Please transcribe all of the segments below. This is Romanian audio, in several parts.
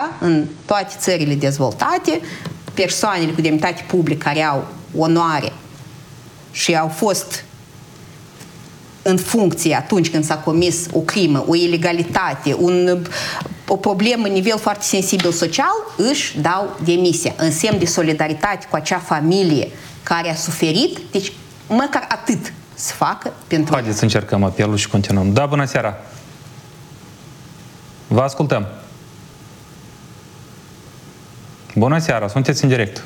da? În toate țările dezvoltate, persoanele cu demnitate publică care au onoare și au fost în funcție atunci când s-a comis o crimă, o ilegalitate, o problemă în nivel foarte sensibil social, își dau demisia în semn de solidaritate cu acea familie care a suferit. Deci, măcar atât să facă pentru... Haideți să încercăm apelul și continuăm. Da, bună seara! Vă ascultăm! Bună seara, sunteți în direct.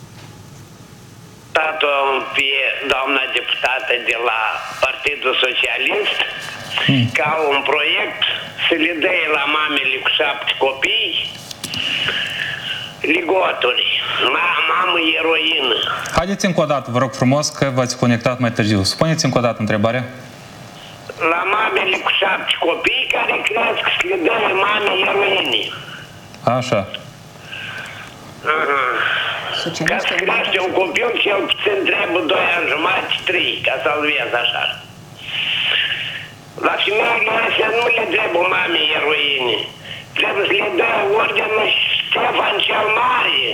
Pe doamna deputată de la Partidul Socialist ca un proiect să le dea la mamele cu 7 copii ligoturi, mamă eroină. Haideți încă o dată, vă rog frumos, că v-ați conectat mai târziu. Spuneți încă o dată întrebarea. La mamele cu 7 copii care cresc să le dea mame eroine. Așa. Ca să crește un copil, cel puțin trebuie 2 ani jumătate, 3, ca să-l vezi așa. La femeile astea nu le trebuie mame eroine. Trebuie să le dă ordinul Ștefan cel Mare.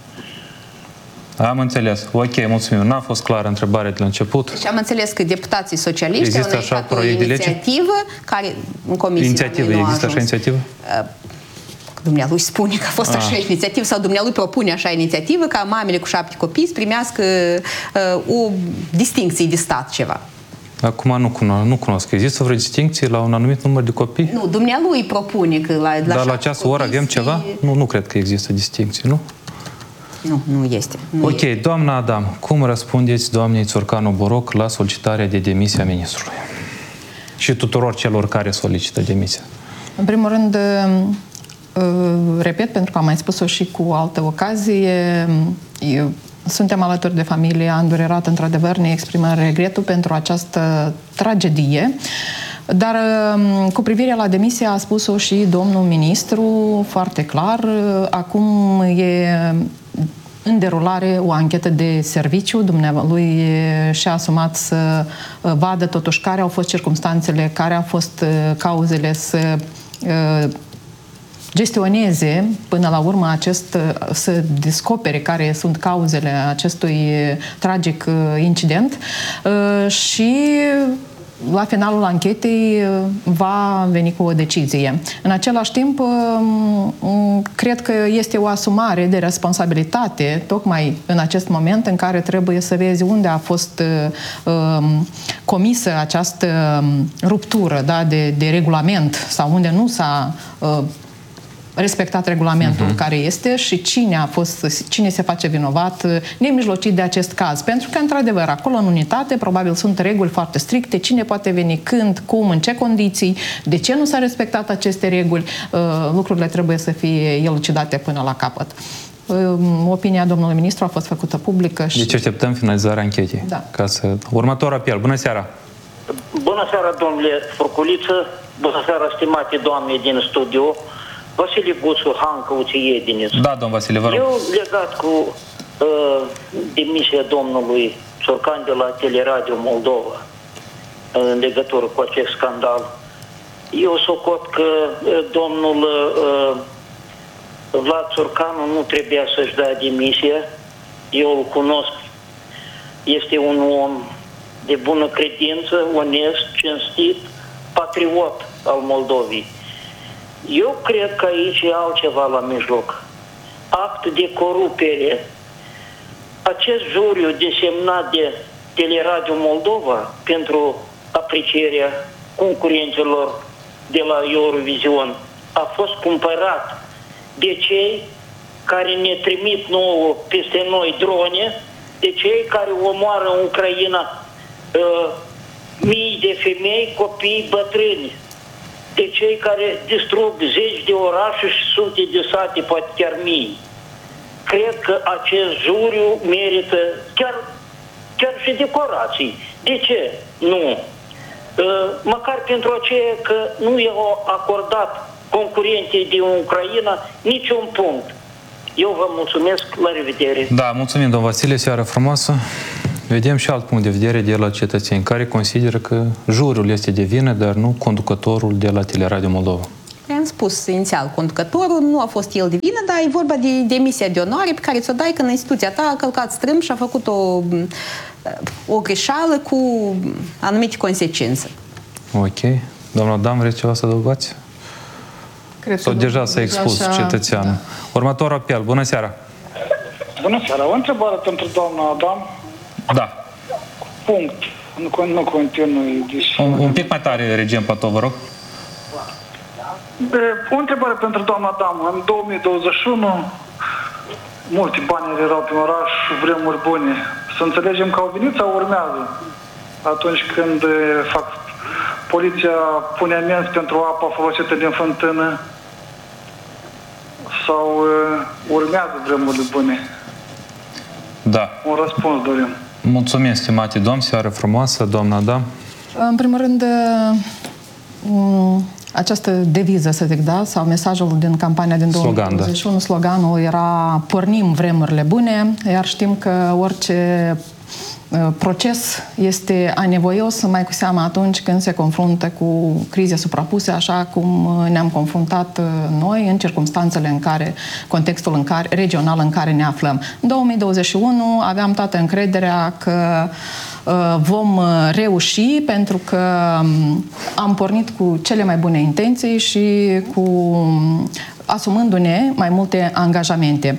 Am înțeles. Ok, mulțumim. N-a fost clară întrebarea de la început. Deci am înțeles că deputații socialiști au înaintat o inițiativă care în comisie... Inițiativă, există așa inițiativă? Dumnealui spune că a fost așa inițiativă sau dumnealui propune așa inițiativă ca mamele cu 7 copii să primească o distincție de stat ceva. Acum nu cunosc. Există vreo distincție la un anumit număr de copii? Nu, dumnealui propune că la dar la această oră avem ceva? Nu cred că există distincție, nu? Nu este. Ok, doamna Adam, cum răspundeți doamnei Țurcanu Boroc la solicitarea de demisie a ministrului? Și tuturor celor care solicită demisia. În primul rând, repet, pentru că am mai spus-o și cu altă ocazie, suntem alături de familia îndurerată, într-adevăr, ne exprimăm regretul pentru această tragedie. Dar cu privire la demisie a spus-o și domnul ministru foarte clar. Acum e în derulare o anchetă de serviciu. Dumnealui și-a asumat să vadă totuși care au fost circumstanțele, care au fost cauzele, să gestioneze până la urmă să descopere care sunt cauzele acestui tragic incident și la finalul anchetei va veni cu o decizie. În același timp, cred că este o asumare de responsabilitate tocmai în acest moment în care trebuie să vezi unde a fost comisă această ruptură, da, de regulament sau unde nu s-a respectat regulamentul care este și cine se face vinovat nemijlocit de acest caz. Pentru că, într-adevăr, acolo în unitate probabil sunt reguli foarte stricte, cine poate veni când, cum, în ce condiții, de ce nu s-a respectat aceste reguli. Lucrurile trebuie să fie elucidate până la capăt. Opinia domnului ministru a fost făcută publică și... Deci așteptăm finalizarea anchetei. Da. Următor apel. Bună seara! Bună seara, domnule Furculiță! Bună seara, stimate doamne din studio! Vasile Guțu, Hancă, Uțiediniț. Da, domn Vasile, vă rog. Eu, legat cu demisia domnului Țurcan de la Teleradio Moldova în legătură cu acest scandal, eu socot că domnul Vlad Țurcanu nu trebuia să-și dea demisia. Eu îl cunosc. Este un om de bună credință, onest, cinstit, patriot al Moldovei. Eu cred că aici e altceva la mijloc. Act de corupere. Acest juriu desemnat de Teleradio Moldova pentru aprecierea concurenților de la Eurovision a fost cumpărat de cei care ne trimit nouă peste noi drone, de cei care omoară în Ucraina mii de femei, copii, bătrâni, de cei care distrug zeci de orașe și sute de sate, poate chiar mii. Cred că acest juriu merită chiar și decorații. De ce? Nu. Măcar pentru aceea că nu i-au acordat concurentei din Ucraina niciun punct. Eu vă mulțumesc, la revedere. Da, mulțumim, domn Vasile, seară frumoasă. Vedem și alt punct de vedere de la cetățeni care consideră că juriul este de vină, dar nu conducătorul de la Teleradio Moldova. I-am spus inițial, conducătorul nu a fost el de vină, dar e vorba de demisia de onoare pe care ți-o dai când instituția ta a călcat strâmb și a făcut o greșeală cu anumite consecințe. Ok. Doamna Adam, vreți ceva să adăugați? Sau deja s-a expus cetățeanul. Da. Următorul apel. Bună seara! Bună seara! O întrebare pentru doamna Adam. Da. Punct. Nu continui. Deci... Un pic mai tare, Regem Platou, vă rog. O întrebare pentru doamna Adam. În 2021 multe bani erau pe oraș, vremuri bune. Să înțelegem că au venit sau urmează? Atunci când poliția pune amenzi pentru apa folosită din fântână sau urmează vremurile bune? Da. Un răspuns dorim. Mulțumim, stimate domn, seară frumoasă, doamna Adam. În primul rând, această deviză, să zic, da, sau mesajul din campania din 2021, sloganul era pornim vremurile bune, iar știm că orice proces este anevoios, mai cu seamă atunci când se confruntă cu crize suprapuse, așa cum ne-am confruntat noi în circumstanțele în care, contextul regional în care ne aflăm. În 2021 aveam toată încrederea că vom reuși, pentru că am pornit cu cele mai bune intenții și asumându-ne mai multe angajamente.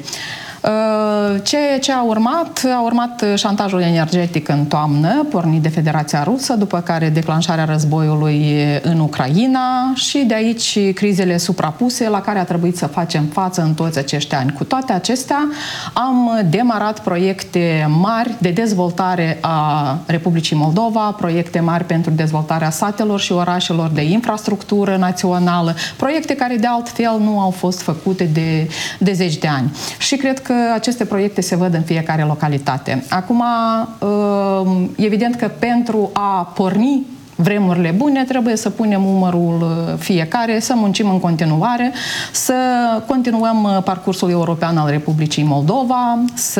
Ce a urmat? A urmat șantajul energetic în toamnă, pornit de Federația Rusă, după care declanșarea războiului în Ucraina și de aici crizele suprapuse la care a trebuit să facem față în toți acești ani. Cu toate acestea, am demarat proiecte mari de dezvoltare a Republicii Moldova, proiecte mari pentru dezvoltarea satelor și orașelor de infrastructură națională, proiecte care de altfel nu au fost făcute de zeci de ani. Și cred că aceste proiecte se văd în fiecare localitate. Acum, evident că pentru a porni vremurile bune, trebuie să punem umărul fiecare, să muncim în continuare, să continuăm parcursul european al Republicii Moldova,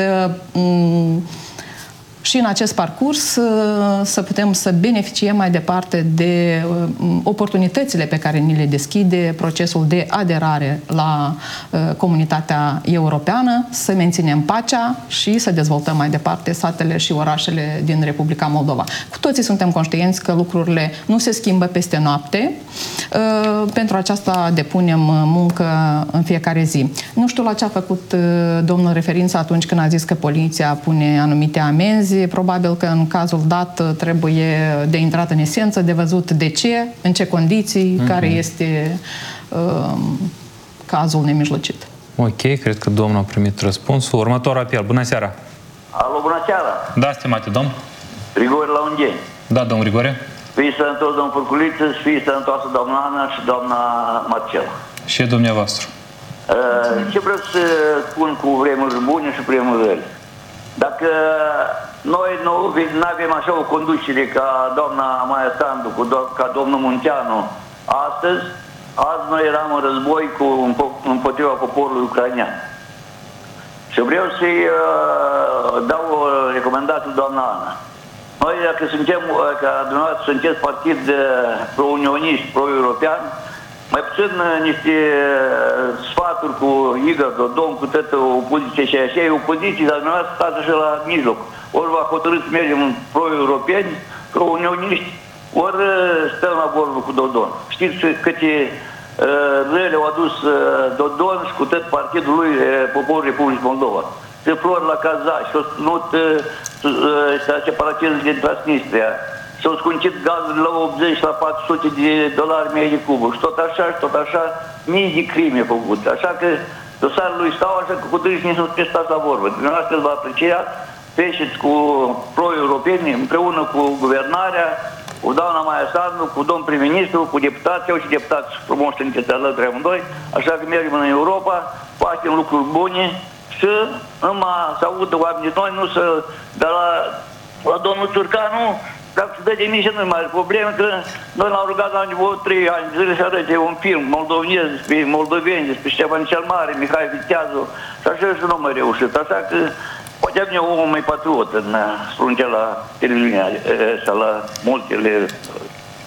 și în acest parcurs să putem să beneficiem mai departe de oportunitățile pe care ni le deschide procesul de aderare la comunitatea europeană, să menținem pacea și să dezvoltăm mai departe satele și orașele din Republica Moldova. Cu toții suntem conștienți că lucrurile nu se schimbă peste noapte. Pentru aceasta depunem muncă în fiecare zi. Nu știu la ce a făcut domnul referință atunci când a zis că poliția pune anumite amenzi. Probabil că în cazul dat trebuie de intrat în esență, de văzut de ce, în ce condiții, care este cazul nemijlocit. Ok, cred că domnul a primit răspunsul. Următorul apel. Bună seara! Alo, bună seara! Da, stimate domn. Grigore la Ungheni. Da, domn Grigore. Fii sănătos, domn Furculiță, și fii sănătoasă doamna Ana și doamna Marcela. Și dumneavoastră. Ce vreau să spun cu vremuri bune și vremuri rele? Dacă noi nu avem așa o conducere ca doamna Maia Sandu, ca domnul Munteanu astăzi, azi noi eram în război împotriva poporului ucrainean. Și vreau să-i dau o recomendație doamna Ana. Noi, dacă dumneavoastră sunteți partid pro-unioniști, pro-european, mai puțin niște sfaturi cu Igor Dodon, cu toată opoziția și așa, e opoziție, dar dumneavoastră stați așa la mijloc. Ori va hotărât să mergem pro-europeni, pro-unioniști, ori stăm la vorbă cu Dodon. Știți câte răle au adus Dodon și cu tot partidul lui, poporul Republicii Moldova. Se flori la Kazah și au spunut separatism din Transnistria. S-au scuncit gazul la 80 la 400 de dolari metri cubă. Și tot așa, mii de crime făcute. Așa că dosarul lui stau așa că cu dâși nici nu stați la vorbă. Dumneavoastră v-a apreciat, peșeți cu pro-europeni împreună cu guvernarea, cu doamna Maia Sandu, cu domn prim-ministru, cu deputații, au și deputați frumos sunteți alături amândoi, așa că mergem în Europa, facem lucruri bune și numai să audă oamenii noi, nu să... Dar la domnul Țurcanu, dacă se dă demisia, nu-i mare problemă, că noi l-am rugat la nivelul 3 ani zile să arăte un film moldovnez despre moldoveni, despre Ștefan cel Mare, Mihai Viteazu, și așa și nu mai reușit. Așa că poate am eu omul mai patriot în sprunge la televiziunea sau la multele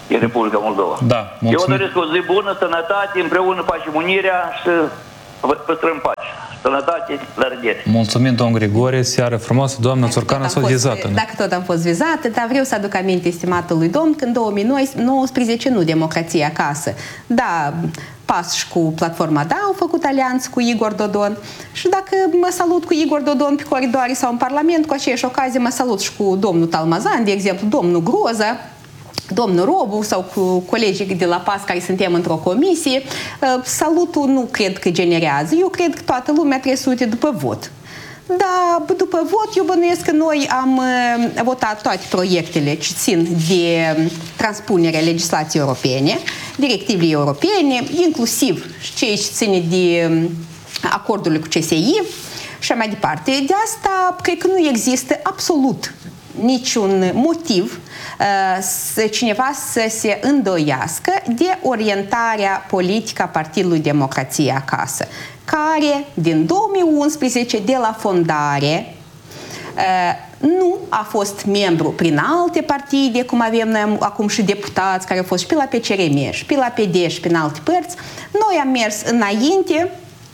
din Republica Moldova. Da, mulțumim. Eu doresc o zi bună, sănătate, împreună facem unirea și păstrăm pace. Sănătate, la revedere. Mulțumim, domn Grigore, seară frumoasă. Doamna Țurcan a fost vizată. Dacă tot am fost vizată, dar vreau să aduc aminte estimatului domn că în 2019 nu democrație acasă. Da, PAS și cu Platforma Da au făcut alianță cu Igor Dodon și dacă mă salut cu Igor Dodon pe coridoare sau în Parlament, cu aceeași ocazie mă salut și cu domnul Talmazan, de exemplu, domnul Groza, domnul Robu sau cu colegii de la PAS care suntem într-o comisie. Salutul nu cred că generează. Eu cred că toată lumea trebuie să uite după vot. Dar după vot, eu bănuiesc că noi am votat toate proiectele ce țin de transpunerea legislației europene, directivele europene, inclusiv cei ce ține de acordurile cu CSI și mai departe. De asta, cred că nu există absolut niciun motiv cineva să se îndoiască de orientarea politică a Partidului Democrație Acasă, care din 2011, de la fondare, nu a fost membru prin alte partide, cum avem noi acum și deputați care au fost și pe la PCRM, și pe la PD, și prin alte părți. Noi am mers înainte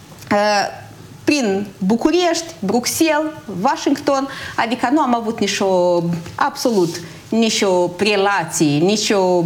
prin București, Bruxelles, Washington, adică nu am avut nicio relație, nicio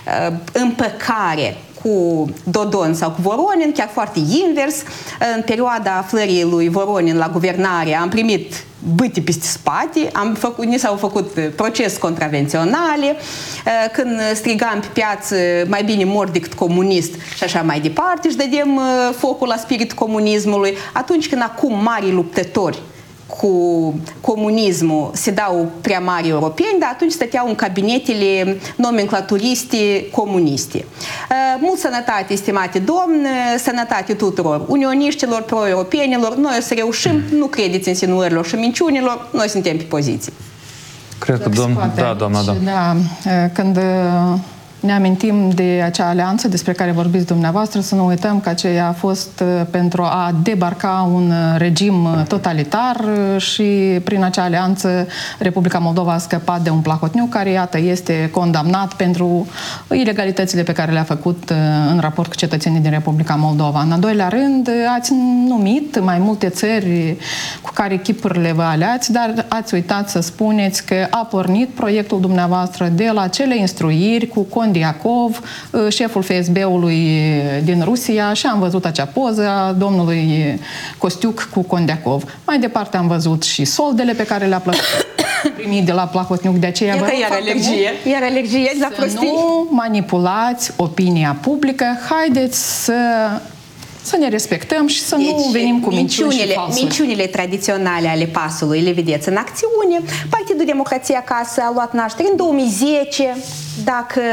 împăcare cu Dodon sau cu Voronin, chiar foarte invers. În perioada aflării lui Voronin la guvernare am primit bâte peste spate, ni s-au făcut procese contravenționale, când strigam pe piață mai bine mor decât comunist și așa mai departe și dădem focul la spiritul comunismului. Atunci când acum mari luptători cu comunismul se dau prea mari europeni, dar atunci stăteau în cabinetele nomenclaturiste comuniste. Mult sănătate, estimate domn, sănătate tuturor unioniștilor, pro-europenilor. Noi o să reușim, nu credeți insinuărilor și minciunilor, noi suntem pe poziție. Cred că doamna. Da, când ne amintim de acea alianță despre care vorbiți dumneavoastră, să nu uităm că aceea a fost pentru a debarca un regim totalitar și prin acea alianță Republica Moldova a scăpat de un Plahotniuc care, iată, este condamnat pentru ilegalitățile pe care le-a făcut în raport cu cetățenii din Republica Moldova. În al doilea rând, ați numit mai multe țări cu care chipurile vă aleați, dar ați uitat să spuneți că a pornit proiectul dumneavoastră de la cele instruiri cu Kondiakov, șeful FSB-ului din Rusia, și am văzut acea poză a domnului Costiuc cu Kondiakov. Mai departe am văzut și soldele pe care le-a primit de la Plahotniuc, de aceea vă rog iar alergie la prostii. Să nu manipulați opinia publică, haideți să ne respectăm și să nu venim cu minciuni și falsuri. Minciunile tradiționale ale PAS-ului le vedeți în acțiune. Partidul Democrație Acasă a luat naștere în 2010, dacă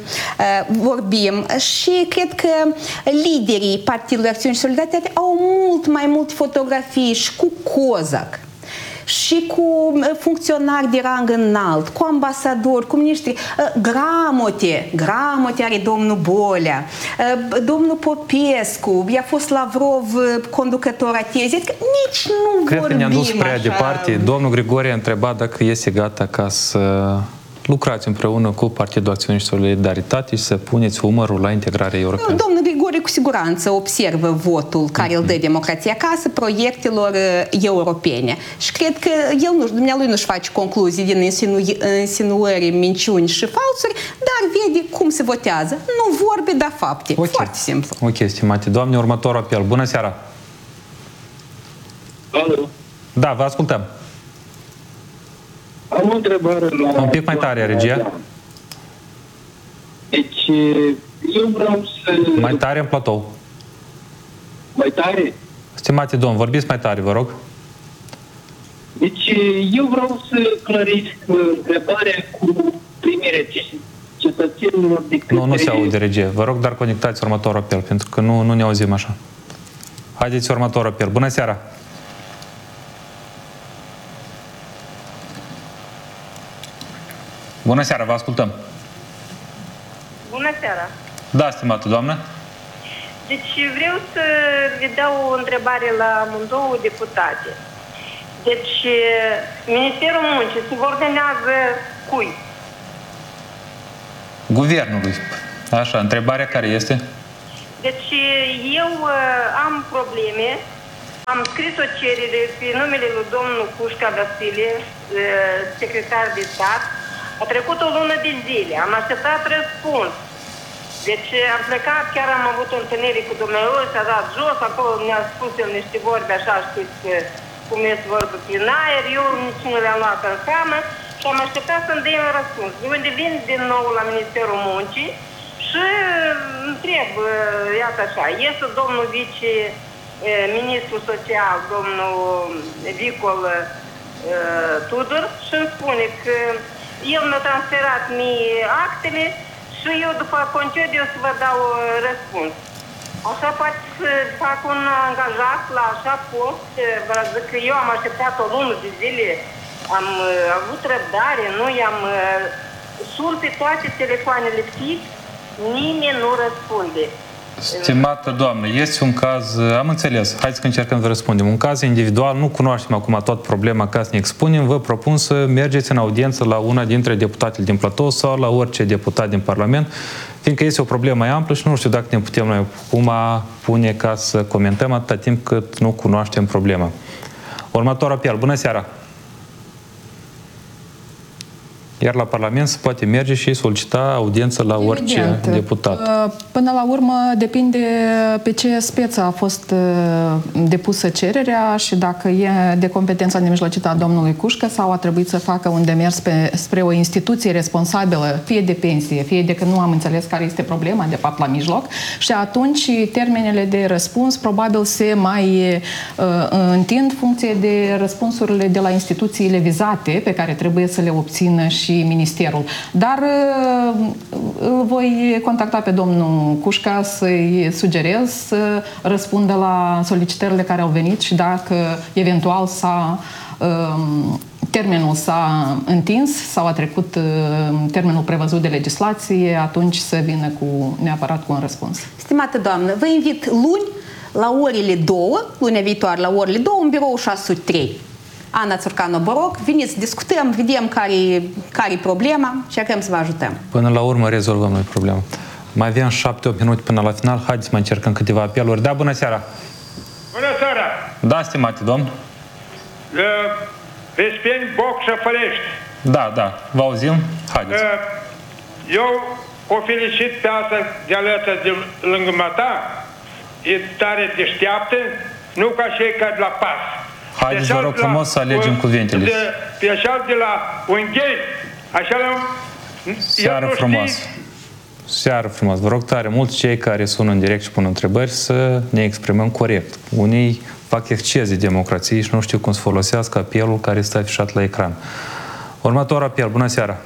vorbim, și cred că liderii Partidului Acțiune și Solidaritate au mult mai multe fotografii și cu Cozac, și cu funcționari de rang înalt, cu ambasadori, cu miniștri, gramote are domnul Bolea, domnul Popescu, i-a fost Lavrov conducător a tezei, nici nu cred vorbim. Cred că ne-am dus prea așa departe. Domnul Grigore a întrebat dacă este gata ca să lucrați împreună cu Partidul Acțiune și Solidaritate și să puneți umărul la integrarea europeană. Domnul Grigore cu siguranță observă votul care îl dă Democrația Acasă proiectelor europene. Și cred că dumnealui nu-și face concluzii din insinuări, minciuni și falsuri, dar vede cum se votează. Nu vorbe, dar fapte. Okay. Foarte simplu. Ok, stimate doamne, următorul apel. Bună seara! Alo? Da, vă ascultăm. Am o întrebare la... Un pic mai tare, regia. Deci, eu vreau să... Mai tare în platou. Mai tare? Stimate domn, vorbiți mai tare, vă rog. Deci, eu vreau să clarific întrebarea cu primirea cetățenilor de către... Nu se aude, regie. Vă rog, dar conectați următorul apel, pentru că nu ne auzim așa. Haideți următorul apel. Bună seara! Bună seara, vă ascultăm. Bună seara. Da, stimată doamnă. Deci vreau să le dau o întrebare la amândouă deputate. Deci Ministerul Muncii subordonează cui? Guvernului. Așa, întrebarea care este? Deci eu am probleme. Am scris o cerere pe numele lui domnul Cușca Vasile, secretar de stat. A trecut o lună de zile. Am așteptat răspuns. Deci am plecat, chiar am avut o întâlnire cu dumneavoastră, s-a dat jos, acolo mi-a spus el niște vorbe, așa știți cum este vorba prin aer, eu nici nu le-am luat în seamă și am așteptat să-mi dea un răspuns. De unde vin din nou la Ministerul Muncii și întreb, iată așa, iese domnul vice-ministru social, domnul Vicol Tudor și îmi spune că el mi-a transferat mie actele și eu după concediu să vă dau răspuns. Așa poate să fac un angajat la așa post, vă zic că eu am așteptat o lună de zile, am avut răbdare, nu i-am sun pe toate telefoanele fix, nimeni nu răspunde. Stimată doamnă, este un caz, am înțeles, haideți că încercăm să răspundem. Un caz individual, nu cunoaștem acum toată problema ca să ne expunem, vă propun să mergeți în audiență la una dintre deputatele din platou sau la orice deputat din Parlament, fiindcă este o problemă mai amplă și nu știu dacă ne putem noi acum pune ca să comentăm atâta timp cât nu cunoaștem problema. Următorul apel, bună seara! Iar la Parlament se poate merge și solicita audiență la orice deputat. Până la urmă depinde pe ce speță a fost depusă cererea și dacă e de competența nemijlocită a domnului Cușcă sau a trebuit să facă un demers spre o instituție responsabilă, fie de pensie, fie de că nu am înțeles care este problema, de fapt, la mijloc. Și atunci termenele de răspuns probabil se mai întind funcție de răspunsurile de la instituțiile vizate pe care trebuie să le obțină și Ministerul. Dar îl voi contacta pe domnul Cușca să-i sugerez să răspundă la solicitările care au venit și dacă eventual termenul s-a întins sau a trecut termenul prevăzut de legislație, atunci să vină neapărat cu un răspuns. Stimată doamnă, vă invit luni la orele 2, lunea viitoare la orele 2, în birou 603. Ana Țurcanu-Boroc, veniți, discutăm, vedem care-i problema și încercăm să vă ajutăm. Până la urmă rezolvăm noi problema. Mai avem 7-8 minute până la final, haideți să mai încercăm câteva apeluri. Da, bună seara! Bună seara! Da, stimate domn. Vespeni, Boc și Fărești. Da, vă auzim. Haideți. Eu o felicit pe asta de alătă de lângă mata, e tare deșteaptă, nu ca cei care la pas. Haideți, vă rog frumos să alegem cuvintele. Pe așa de la Ungheni, așa la... Seară frumoasă. Seară frumoasă. Vă rog tare mult cei care sună în direct și pun întrebări să ne exprimăm corect. Unii fac exces de democrație și nu știu cum să folosească apelul care este afișat la ecran. Următorul apel. Bună seara!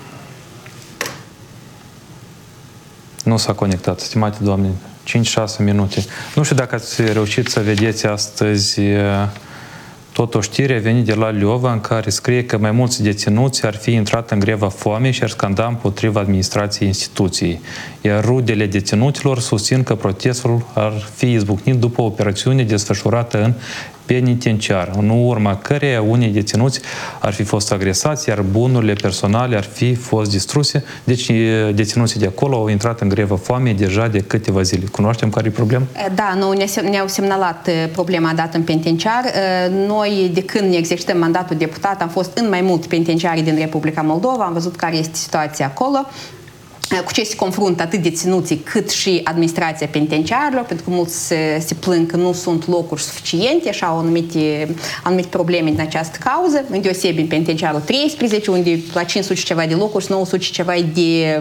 Nu s-a conectat, stimate doamne. 5-6 minute. Nu știu dacă ați reușit să vedeți astăzi tot o știre venit de la Leova în care scrie că mai mulți deținuți ar fi intrat în greva foamei și ar scanda împotriva administrației instituției. Iar rudele deținuților susțin că protestul ar fi izbucnit după o operațiune desfășurată în penitenciar, în urma căreia unii deținuți ar fi fost agresați, iar bunurile personale ar fi fost distruse. Deci deținuții de acolo au intrat în grevă foamei deja de câteva zile. Cunoaștem care e problema? Da, ne-au semnalat problema dată în penitenciar. Noi, de când ne exercităm mandatul deputat, am fost în mai multe penitenciare din Republica Moldova, am văzut care este situația acolo, cu ce se confruntă atât deținuții cât și administrația penitenciarilor, pentru că mulți se plâng că nu sunt locuri suficiente și au anumite probleme din această cauză, îndeosebi în penitenciarul 13, unde la 500 ceva de locuri și 900 ceva de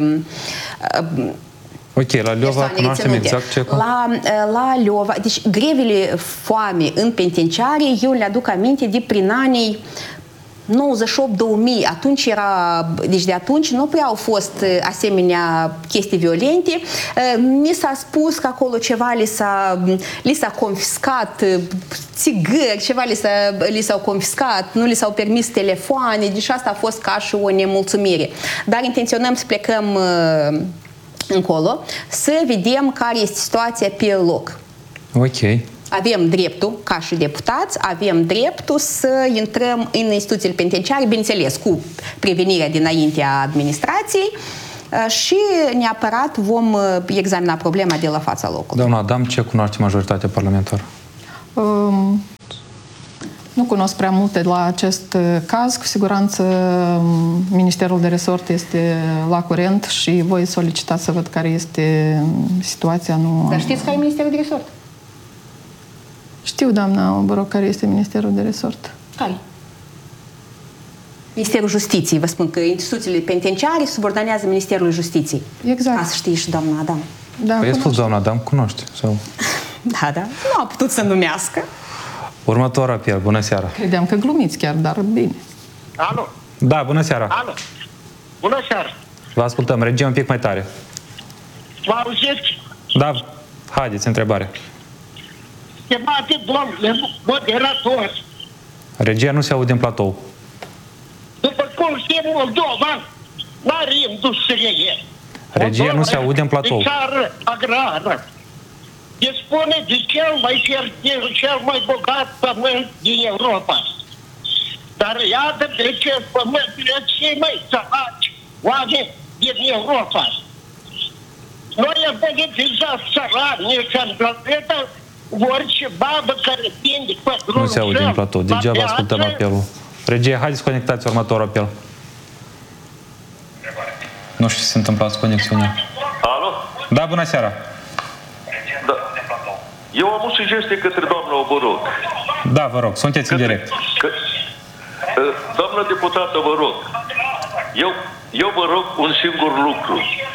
ok, la Leova cunoaștem exact ce... La Leova, deci grevele foame în penitenciare, eu le aduc aminte de prin anii 98-2000, atunci deci de atunci nu prea au fost asemenea chestii violente. Mi s-a spus că acolo ceva li s-a confiscat țigări, ceva li s-au confiscat, nu li s-au permis telefoane, deci asta a fost ca și o nemulțumire. Dar intenționăm să plecăm încolo, să vedem care este situația pe loc. Ok. Avem dreptul, ca și deputați, avem dreptul să intrăm în instituțiile penitenciare, bineînțeles, cu prevenirea dinaintea administrației și neapărat vom examina problema de la fața locului. Doamna Adam, ce cunoaște majoritatea parlamentară? Nu cunosc prea multe la acest caz. Cu siguranță Ministerul de Resort este la curent și voi solicita să văd care este situația. Dar știți care e Ministerul de Resort? Știu, doamna, vă rog, care este Ministerul de Resort. Care? Ministerul Justiției. Vă spun că instituțiile penitenciare subordonează Ministerului Justiției. Exact. Ca să știi și doamna Adam. Da, păi spus doamna Adam, cunoaște. Sau... Da. Nu a putut să numească. Următor apel, bună seara. Credeam că glumiți chiar, dar bine. Alo? Da, bună seara. Alo? Bună seara. Vă ascultăm, regie un pic mai tare. Vă auziți? Da, haideți, întrebare. Stimate domnule moderatori, regia nu se aude în platou. după cum știe Moldova, n-are industrie. Regia nu se aude în platou. De țară agrară. Dispune de cel mai fertil, cel mai bogat pământ din Europa. Dar iată de ce pământurile cei mai săraci oameni din Europa. Noi am politizat țărani și în planetă orice babă care tinde pe drumul. Nu se aude în platou, degeaba ascultăm apelul. Regia, haideți conectați următorul apel. Nu știu ce se întâmplă cu conexiunea. Alo? Da, bună seara. Da. Eu am o sugestie către doamna Oboroc. Da, vă rog, sunteți în direct. Doamna deputată, vă rog. Eu vă rog un singur lucru.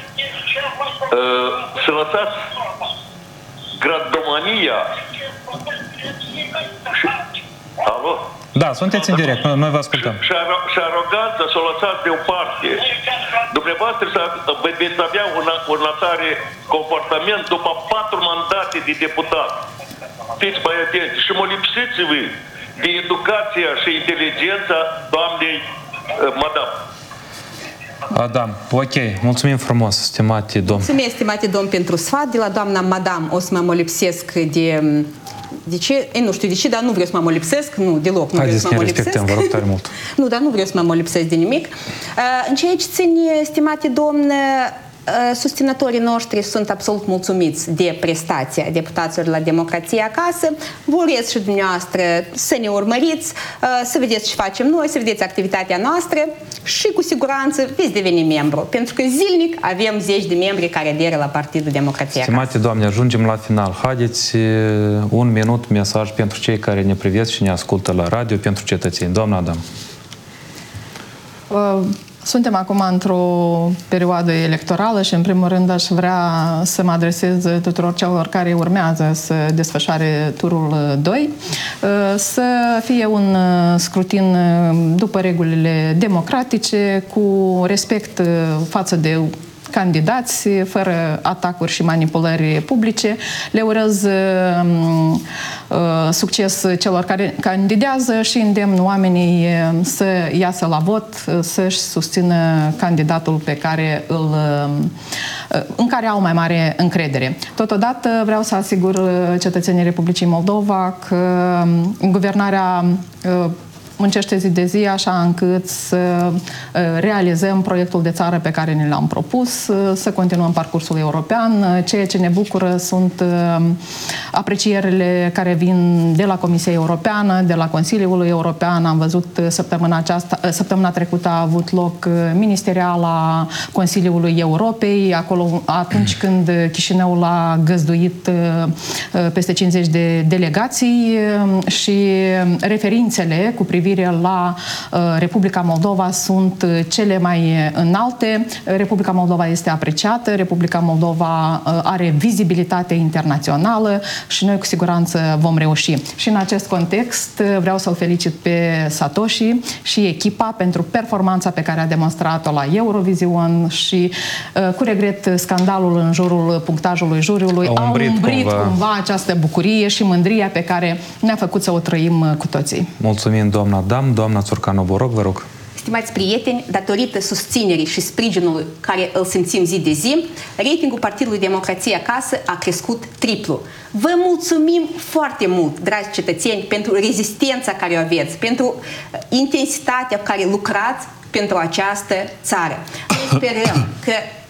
Să lăsați gradomania. Alo? Da, sunteți în direct, noi vă ascultăm. Și aroganța să o lăsați deoparte. Dumneavoastră veți avea un atare comportament după 4 mandate de deputat. Fiți mai atenți și mă lipsiți-vă de educația și inteligența doamnei madame. Adam, ok, mulțumim frumos, stimate domn. Mulțumesc, stimate domn, pentru sfat. De la doamna madame o să mă molipsesc de ce? Nu știu de ce, dar nu vreau să mă molipsesc. Nu, deloc nu vreau să mă molipsesc. Respectăm, vă rog tare mult. Nu, dar nu vreau să mă molipsesc de nimic. În ceea ce ține, stimate domn, susținătorii noștri sunt absolut mulțumiți de prestația deputaților la Democrație Acasă. Vă urez și dumneavoastră să ne urmăriți, să vedeți ce facem noi, să vedeți activitatea noastră și cu siguranță veți deveni membru. Pentru că zilnic avem 10 de membri care aderă la Partidul Democrație Acasă. Stimate doamne, ajungem la final. Haideți un minut mesaj pentru cei care ne privesc și ne ascultă la radio, pentru cetățeni. Doamna Adam. Suntem acum într-o perioadă electorală și, în primul rând, aș vrea să mă adresez tuturor celor care urmează să desfășoare turul 2, să fie un scrutin după regulile democratice, cu respect față de candidați, fără atacuri și manipulări publice. Le urez succes celor care candidează și îndemn oamenii să iasă la vot, să-și susțină candidatul pe care în care au mai mare încredere. Totodată vreau să asigur cetățenii Republicii Moldova că guvernarea muncește zi de zi așa încât să realizăm proiectul de țară pe care ne l-am propus, să continuăm parcursul european. Ceea ce ne bucură sunt aprecierile care vin de la Comisia Europeană, de la Consiliul European. Am văzut săptămâna trecută a avut loc ministeriala Consiliului Europei, acolo atunci când Chișinăul a găzduit peste 50 de delegații și referințele cu privire la Republica Moldova sunt cele mai înalte. Republica Moldova este apreciată, Republica Moldova are vizibilitate internațională și noi cu siguranță vom reuși. Și în acest context vreau să-l felicit pe Satoshi și echipa pentru performanța pe care a demonstrat-o la Eurovision și cu regret scandalul în jurul punctajului juriului a umbrit cumva această bucurie și mândria pe care ne-a făcut să o trăim cu toții. Mulțumim, doamna Adam. Doamna Țurcanu, vă rog. Stimați prieteni, datorită susținerii și sprijinului care îl simțim zi de zi, ratingul Partidului Democrație Acasă a crescut triplu. Vă mulțumim foarte mult, dragi cetățeni, pentru rezistența care o aveți, pentru intensitatea cu care lucrați pentru această țară. Noi sperăm că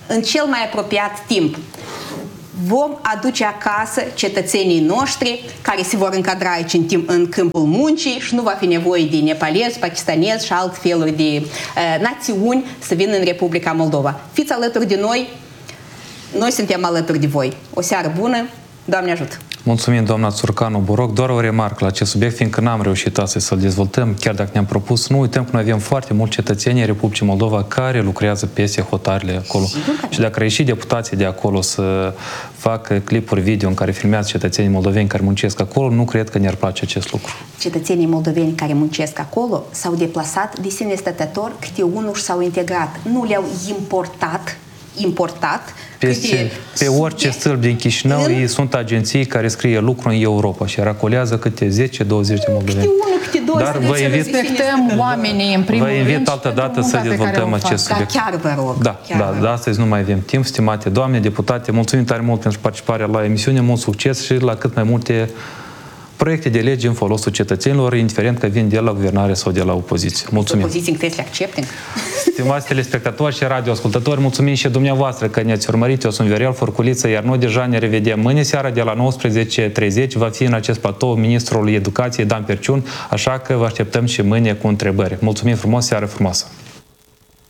în cel mai apropiat timp vom aduce acasă cetățenii noștri care se vor încadra aici în câmpul muncii și nu va fi nevoie de nepalezi, pakistanezi și alt feluri de națiuni să vină în Republica Moldova. Fiți alături de noi, noi suntem alături de voi. O seară bună, Doamne ajută! Mulțumim, doamna Țurcanu Boroc. Doar o remarcă la acest subiect, fiindcă n-am reușit astăzi să-l dezvoltăm, chiar dacă ne-am propus, nu uităm că noi avem foarte mulți cetățeni în Republicii Moldova care lucrează peste hotarele acolo. Și dacă ar ieși deputații de acolo să facă clipuri video în care filmează cetățenii moldoveni care muncesc acolo, nu cred că ne-ar place acest lucru. Cetățenii moldoveni care muncesc acolo s-au deplasat de sine stătător, câte unul și s-au integrat. Nu le-au importat pe orice stâlp din Chișinău ei sunt agenții care scrie lucru în Europa și racolează câte 10-20 de moldoveni. Dar vă invit, respectăm oamenii în primul rând. Vă invit altă dată să dezvoltăm acest subiect. Chiar vă rog. Da, astăzi nu mai avem timp. Stimate doamne deputate, mulțumim tare mult pentru participarea la emisiune, mult succes și la cât mai multe proiecte de lege în folosul cetățenilor, indiferent că vin de la guvernare sau de la opoziție. Mulțumim! Opoziție trebuie să le accepte. Stimați telespectatori și radioascultători, mulțumim și dumneavoastră că ne-ați urmărit. Eu sunt Viorel Furculiță, iar noi deja ne revedem mâine seara de la 19:30. Va fi în acest platou ministrul Educației Dan Perciun, așa că vă așteptăm și mâine cu întrebări. Mulțumim frumos, seară frumoasă!